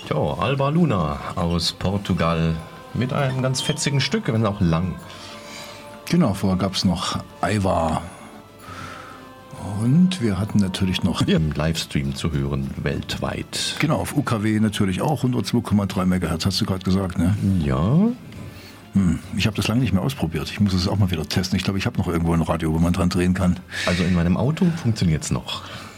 Ja, Alba Luna aus Portugal mit einem ganz fetzigen Stück, wenn auch lang. Genau, vorher gab es noch Aiva. Und wir hatten natürlich noch... Im Livestream zu hören, weltweit. Genau, auf UKW natürlich auch, 102,3 MHz, hast du gerade gesagt, ne? Ja. Ich habe das lange nicht mehr ausprobiert. Ich muss es auch mal wieder testen. Ich glaube, ich habe noch irgendwo ein Radio, wo man dran drehen kann. Also in meinem Auto funktioniert es noch.